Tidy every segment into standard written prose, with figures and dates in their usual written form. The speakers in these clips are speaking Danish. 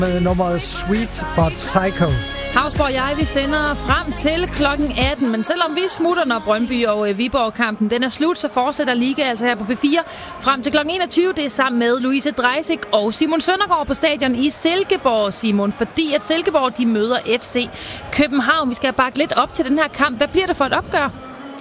med nummeret Sweet But Psycho. Hausborg og jeg, vi sender frem til klokken 18, men selvom vi smutter, når Brøndby og Viborg-kampen den er slut, så fortsætter Liga altså her på P4 frem til klokken 21. Det er sammen med Louise Dreisig og Simon Søndergaard på stadion i Silkeborg, Simon, fordi at Silkeborg de møder FC København. Vi skal bakke lidt op til den her kamp. Hvad bliver det for et opgør?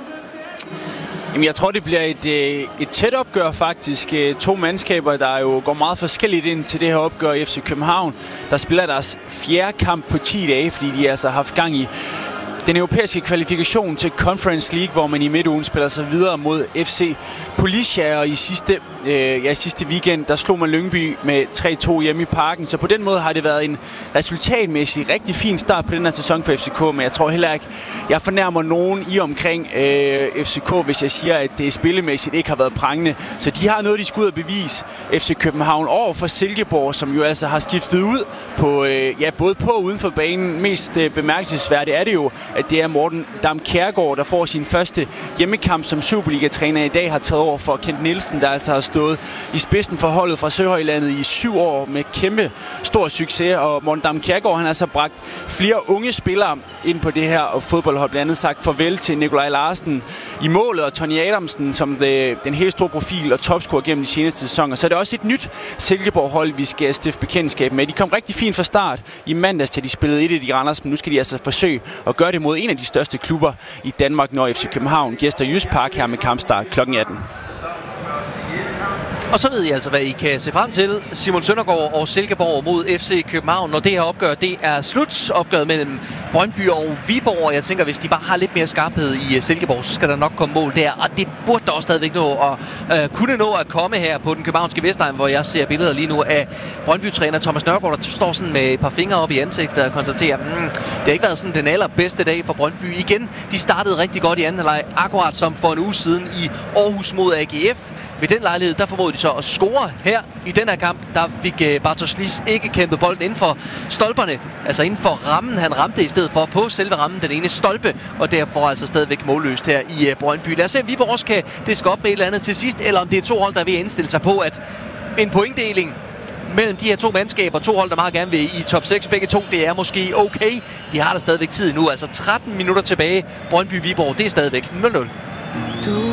Jamen, jeg tror, det bliver et tæt opgør faktisk. To mandskaber, der jo går meget forskelligt ind til det her opgør i FC København. Der spiller deres fjerde kamp på 10 dage, fordi de altså har haft gang i den europæiske kvalifikation til Conference League, hvor man i midtugen spiller sig videre mod FC Policia, og i sidste weekend, der slog man Lyngby med 3-2 hjemme i Parken. Så på den måde har det været en resultatmæssig rigtig fin start på den her sæson for FCK, men jeg tror heller ikke, jeg fornærmer nogen i omkring FCK, hvis jeg siger, at det spillemæssigt ikke har været prangende. Så de har noget, de skal ud og bevise FC København over for Silkeborg, som jo altså har skiftet ud på, både på og uden for banen. Mest bemærkelsesværdigt er det jo, at det er Morten Dam Kjærgaard, der får sin første hjemmekamp som Superliga-træner i dag, har taget over for Kent Nielsen, der altså har stået i spidsen for holdet fra Søhøjlandet i 7 år med kæmpe stor succes. Og Morten Dam Kjærgaard, han har så bragt flere unge spillere ind på det her fodboldhold, blandt andet sagt farvel til Nikolaj Larsen i målet og Tony Adamsen som den helt store profil og topscorer gennem de seneste sæsoner. Så er det også et nyt Silkeborg-hold, vi skal stifte bekendtskab med. De kom rigtig fint fra start i mandags, til de spillede 1 i Randers, men nu skal de altså forsøge at gøre det mod en af de største klubber i Danmark, når FC København gæster Jysk Park her med kampstart kl. 18. Og så ved I altså, hvad I kan se frem til. Simon Søndergaard og Silkeborg mod FC København. Når det her opgør, det er slut. Opgøret mellem Brøndby og Viborg. Jeg tænker, hvis de bare har lidt mere skarphed i Silkeborg, så skal der nok komme mål der. Og det burde der også stadigvæk nå at kunne nå at komme her på den københavnske Vestegn, hvor jeg ser billeder lige nu af Brøndby-træner Thomas Nørgaard, der står sådan med et par fingre op i ansigtet og konstaterer, det har ikke været sådan den allerbedste dag for Brøndby. Igen, de startede rigtig godt i anden halvleg, akkurat som for en uge siden i Aarhus mod AGF. Ved den lejlighed, der formåede de så at score her i den her kamp. Der fik Bartosz Lis ikke kæmpet bolden inden for stolperne, altså inden for rammen. Han ramte i stedet for på selve rammen den ene stolpe, og derfor altså stadigvæk målløst her i Brøndby. Lad os se, om Viborg også kan diske op med et eller andet til sidst, eller om det er to hold, der er ved at indstille sig på, at en pointdeling mellem de her to mandskaber, to hold, der meget gerne vil i top 6, begge to, det er måske okay. Vi har der stadigvæk tid nu, altså 13 minutter tilbage. Brøndby-Viborg, det er stadigvæk 0-0.